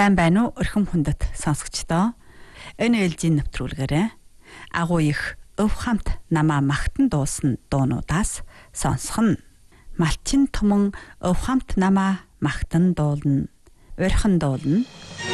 Сайн байна уу өрхөм хүндэт сонсогчдоо. Энэ ээлжийн нэвтрүүлгээрээ агуу их өв хамт намаа магтан дуусан дуунуудаас сонсох нь. Малчин туман өв хамт намаа магтан дуулна. Урьхан дуулна.